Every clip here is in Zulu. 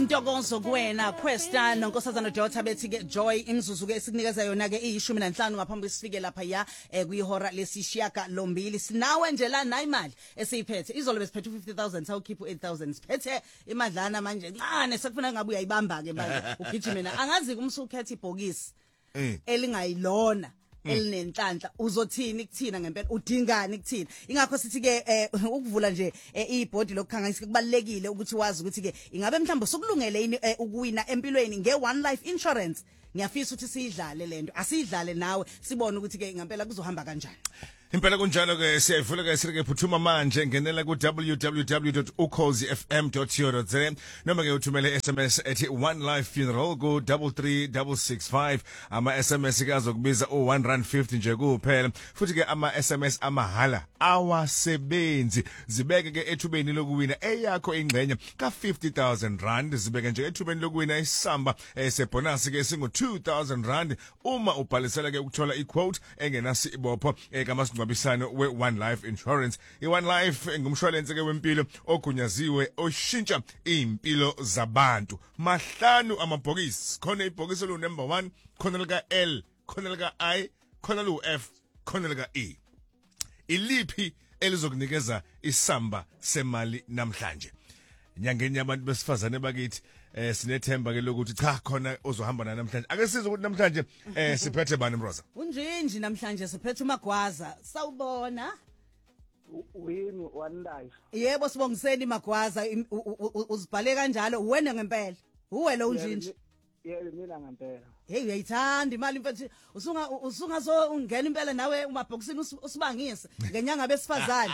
Intokozo kuwena Questa nonkosazana Jota bethi ke Joy imzuzu ke sikunikeza yona ke i15 ngaphambi sifike lapha ya kuyihora lesishiyaka lombili sinawe nje la na imali esiyiphethe izolo besiphethe 50,000 sawukhipha 8,000 siphethe imadlana manje ncane sekufuna ngabe uyayibamba ke manje ugijimena angazi kumsukhetha ibhokisi elingayilona elinenhlanhla uzothini kuthina ngempela udingani kuthina ingakho sithi ke ukuvula nje ibhodi lokukhangisa kubalekile ukuthi wazi ukuthi ke ingabe mhlawumbe sokulungele yini ukuwina empilweni nge1 life insurance ngiyafisa ukuthi siyidlale lento asidlale nawe sibone ukuthi ke ngempela kuzohamba kanjani impela kunjalo ke siyayivula ke sike phuthuma manje ngenela ku www.ukhozifm.co.za noma ke uthumele SMS ethi one life funeral ku 33665 ama SMS kazokubiza R1.50 nje kuphela futhi ke ama SMS amahala awasebenzi zibeke ke ethubeni lokuwina eyakho ingxenye ka 50,000 rand zibeke nje ethubeni lokuwina isamba sebonus ke singu 2,000 rand uma ubhalisela ke ukuthola iquote engenasi ibopho kamasingcwabisano we1 life insurance i1 life ngumshwalense ke wempilo ogunyaziwe oshintsha impilo zabantu mahlanu amabhokisi khona ibhokisi lo number 1 khona lika L khona lika I khona lu F khona lika E iliphi elizokunikeza isamba semali namhlanje nyangeni yabantu besifazane bakithi sinethemba ke lokuthi cha khona ozohamba namhlanje ake sizwe ukuthi namhlanje siphethe bani Mroza unjinji namhlanje siphethe uMagwaza sawubona wini one life yebo sibongiseni Magwaza uzibhale kanjalo uwena ngempela uwe lo unjinji yebo mina ngempela hey uyayithanda imali mfethu usungazo ungena impela nawe umabhokisini usibangise ngenyanga besifazane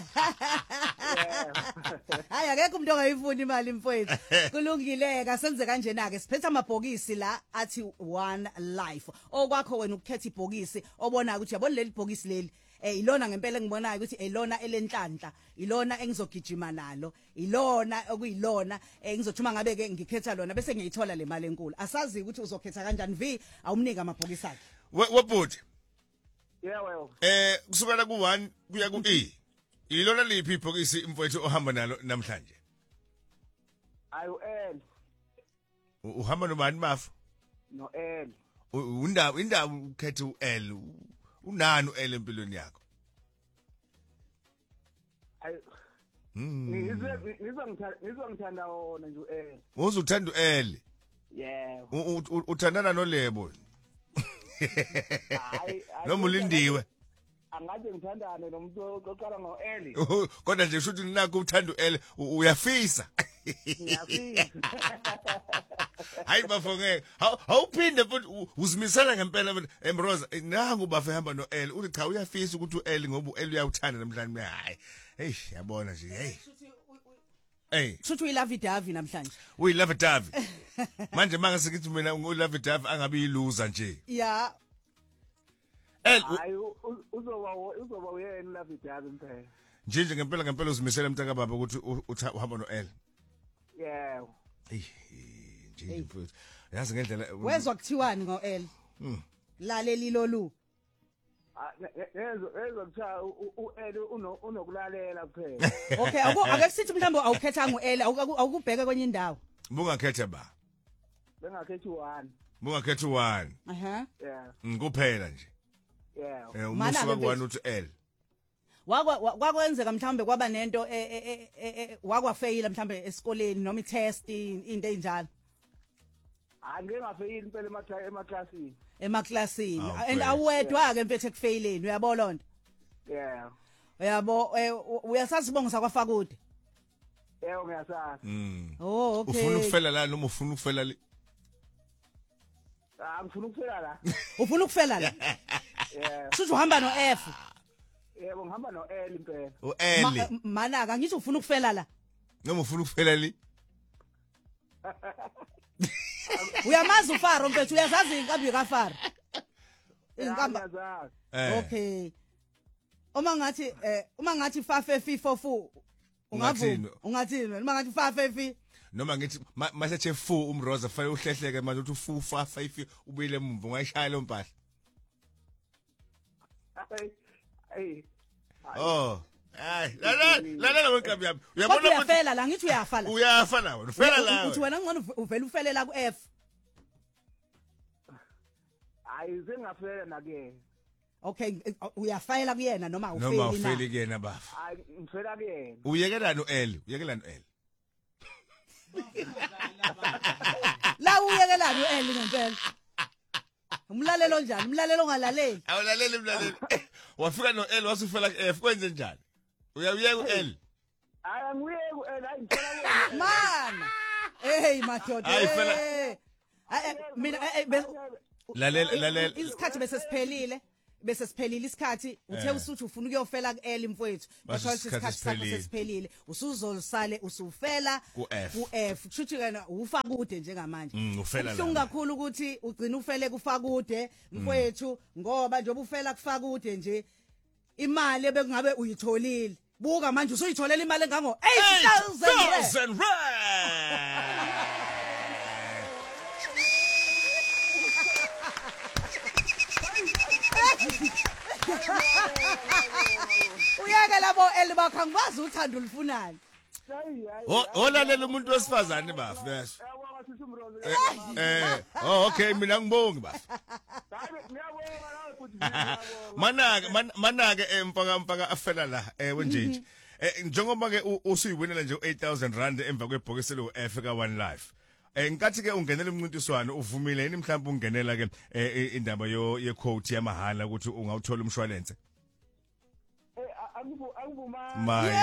hayi akekho umuntu ongayifuni imali mfethu kulungileka senze kanjena ke siphethe amabhokisi la athi one life okwakho wena ukukhetha ibhokisi obona ukuthi yabona leli bhokisi leli ilona ngempela engibonayo ukuthi ilona elenhlanhla ilona engizogijima nalo ilona okuyilona engizothuma ngabe ke ngikhetha lona bese ngiyithola le mali enkulu asazi ukuthi uzokhetha kanjani vi awumnika amabhokisi akhe webhuti yeah well kusukela ku1 kuya ku E ilona liphi ibhokisi mfowethu ohamba nalo namhlanje ayu L uhamba nobani bafu no L indaba ukhetha uL unani uL empilweni yakho ngizongithanda wona nje uL uzuthanda uL yeah uthandana noLebo noma ulindiwe angathi ngithandane nomuntu oqala ngoL kodwa nje usho ukuthi ninakho uthanda uL uyafisa ngiyafisa hayi bafongeke awuphinde futhi uzimisela ngempela Mroza nangu bafe hamba noL uthi cha uyafisa ukuthi uL ngoba uL uyawuthanda namhlanje hayi hey yabona nje hey futhi uyilove Davi namhlanje uyilove Davi manje mangase ngithi mina ngilove Davi angabe yiloser nje yeah hayi uzoba uyena love Davi impela nje ngempela uzimisela mntaka baba ukuthi uhamba noL yeah nje mfowethu yazi ngendlela wezwa kuthiwani ngoL laleli lolu ezwa kuthiwa uL unokulalela kuphela okay akekusithi mhlawumbe awukhetha ngoL awukubheka kwenye indawo bungakhetha ba bengakhethi 1 bungakhetha 1 yeah kuphela nje yeah umusuka ku1 uthi L wakwenzeka mhlawumbe kwaba nento wakwafeyila mhlawumbe esikoleni noma itest into enjalo angengafeyili impela emaklasini and awedwa ke mfethu ekufeyileni uyabona lonto yeah uyabo uyasazi bonga sakwafakude yebo ngiyasazi oh okay ufuna ukufela la noma ufuna ukufela le ngifuna ukufela la ufuna ukufela la yeah suthi uhamba no F yebo ngihamba no L impela uL manaka ngithi ufuna ukufela la noma ufuna ukufela le uyamazi uFaro mfethu uyazazi inkambi kaFaro inkamba okay uma ngathi fafe fifofu ungavuma ungathini uma ngathi fafe fi noma ngithi masethe fu uMroza fanele uhlehleke manje uthi fu fafa ifi ubuyile emva ungayishaya lo mpahla hey oh Hayi, lalela wenkabi yami. Kodwa Uyabona ukuthi uyafela la ngithi uyafa la. uyafa nawe. Ufela la. Uthi wena ngcono uvela ufelela ku F. Hayi sengafela nake. Okay, uyafayela kuyena noma ufeli Noma na. ufeli kuyena bafa. Hayi ngifela kuyena. Uyekelani uL? Uyekelani uL? La uyekelani uL ngempela. Umlalelo njani? Umlalelo ongalaleli. Awulaleli mlaleli. Wafika noL wasufela ku F kwenze njani? Uyawuyeka uL. Hayi angiyeke hayi ngifela kuyena. Man. Hey madoda. Hayi, fela. Mina Lalela. isikhathi bese siphelile isikhathi uthe usuthi ufuna ukuyofela ku L mfowethu Basho basho isikhathi sakho siphelile. sesiphelile usuzolisale usufela Ku F. ku F kushuthi kana ufa kude njengamanje Ufela kuhlungu la. kakhulu ukuthi ugcina ufele kufa kude mfowethu ngoba njengoba ufela kufa kude nje imali ebekungabe uyitholile buka manje usuyitholela imali engango 8,000 8,000 rand. uyeke labo L bakho angikwazi uthando ulufunani Hayi hayi. Olalela umuntu wesifazane bafa bese. Yabona sisimrozo. Okay mina ngibongi bafa. Hayi ngiyabonga nawe futhi ngiyabonga. Manake mpaka afela la wenjinji. Njengoba ke usuyibonela nje u8000 rand emva kwebhokisi lo F ka One Life. Ngikathi ke ungenele umncintiswano uvumile yini mhlawumbe ungenela ke indaba ye quote yamahala ukuthi ungawuthola umshwalense. Angivuma. Maye.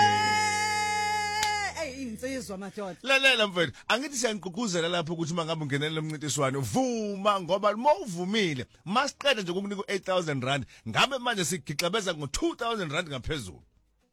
Hey insizwa madoda Lalela mfethu angithi siyanigqugquzela lapho ukuthi mangabe ungenele umncintiswano vuma ngoba mawuvumile masiqeda nje ukukunika u8000 rand ngabe manje sigixabeza ngo2000 rand ngaphezulu.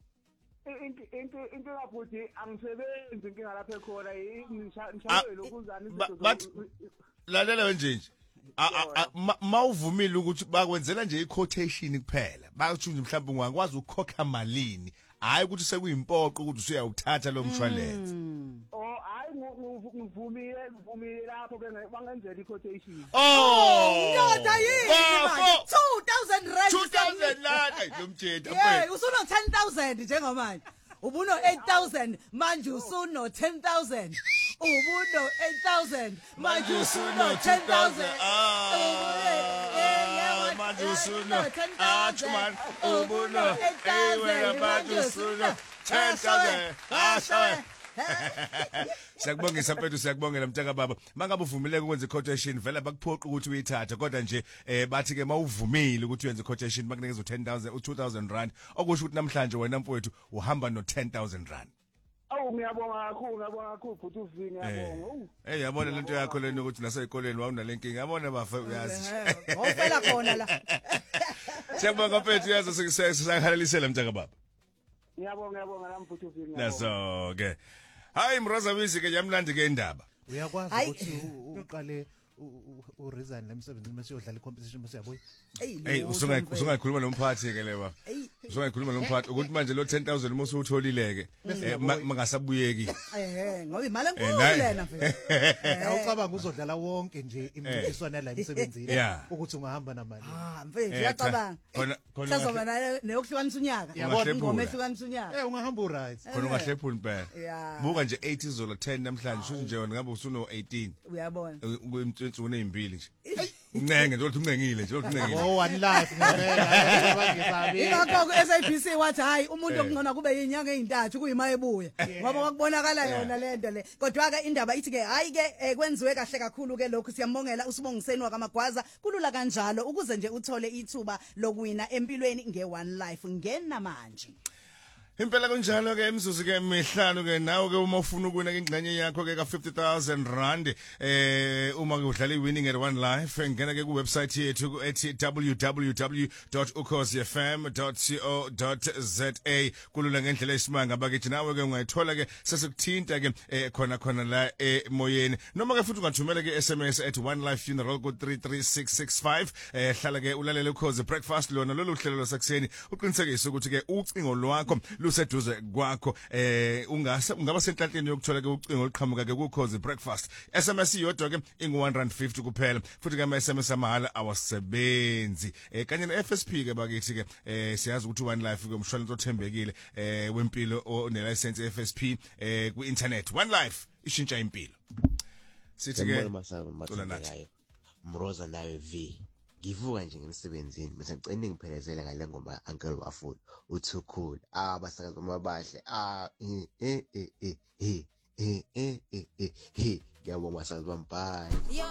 Into ngafuthi angisebenzi inkinga lapha ekhona ngishaywe lokuzana izinto. Lalela wenjenje mawuvumile ukuthi bakwenzela nje iquotation kuphela bakuthi nje mhlawumbe ungakwazi ukukhokha malini hayi ukuthi sekuyimpoqo ukuthi usuyawuthatha lo mshwalense. Hayi ngivumile lapho bangenzela iquotation. ndoda yini manje 2,000 rand 2000 rand lo mthetho yeah usuno 10,000 njengamanje ubuno 8,000 manje usuno 10,000 ubuno 8,000 manje usuno 10,000 manje usuno man ubuno 8,000 manje usuno 10,000 Siyakubongisa mfethu siyakubongela mtaka baba mangabe uvumile ukwenza iquotation vela bakuphoqa ukuthi uyithathe kodwa nje bathi ke mawuvumile ukuthi uyenze iquotation bakunikeza u10,000 u2000 rand okusho ukuthi namhlanje wena mfowethu uhamba no10,000 rand. Ngiyabonga kakhulu futhi uvini ngiyabonga. Yabona lento yakho lena ukuthi naseyikoleni wawunalenkinga yabona bafa uyazi. Ngofela khona la. Siyabonga mfethu uyazi sisahalalisela mtaka baba. Ngiyabonga nami futhi uvini. Naso ke. Hayi Mroza Wisi ke yamlandi ke indaba. Uyakwazi ukuthi uqale uresign lemsebenzini mase uyodlala icompetition mase yabuya. Hey usungayikhuluma nomphathi ke leba. Usungayikhuluma nomphathi ukuthi manje lo 10,000 uma usutholileke mangasabuyeki. Ngoba imali enkulu lena mfethu. Awucabanga uzodlala wonke nje imincintiswano la emsebenzini ukuthi ungahamba namali. Mfethu uyacabanga. Khona sazoba nayo neyokuhlukanisa unyaka. Yabona ingoma ehlukanisa unyaka. Ungahamba uright. Khona ungahlephula impela. Buka nje 80 zola 10 namhlanje shuthi nje wena ngabe usuno 18. Uyabona. Umthetho unezimbili nje. Uncenge nje ukuthi uncengile nje ukuthi uncengile. One life ngempela abangisabi. Ingakho SABC wathi hayi umuntu okungona kube yinyanga ezintathu kuyima ebuya ngoba kwakubonakala yona lento le kodwa ke indaba ithi ke hayi ke kwenziwe kahle kakhulu ke lokho siyambongela usibongiseni wakamagwaza kulula kanjalo ukuze nje uthole ithuba lokuwina empilweni nge1 life ngena manje. Impela kunjalo ke imzuzu ke emihlanu ke nawe ke uma ufuna ukuwina ingxenye yakho ke ka 50,000 rand uma ke udlala iwinning at One Life ngena ke ku website yethu ethi www.ukhosifm.co.za kulula ngendlela esimanga bakithi nawe ke ungayithola ke sesikuthinta ke khona la emoyeni noma ke futhi ungathumela ke SMS at One Life Funeral ku 33665 hlala ke ulalele ukhozi breakfast lona lolu hlelo lwasekuseni uqinisekise ukuthi ke ucingo lwakho luseduze kwakho ungaba senhlanhleni yokuthola ke ucingo oluqhamuka ke kuCozi Breakfast. SMS iyodwa ke ingu-R150 kuphela futhi ke ama SMS amahala awasebenzi kanye ne FSP ke bakithi ke siyazi ukuthi One Life ke umshwalense othembekile wempilo onelicense FSP ku internet. One Life ishintsha impilo. Sithi ke mathekayo Mroza nawe V ngivuka nje ngemsebenzini bese ngicela ngiphelezele ngale ngoma Uncle Wafula too cool abasakazi mabahle ngiyabonga basakazi bambhali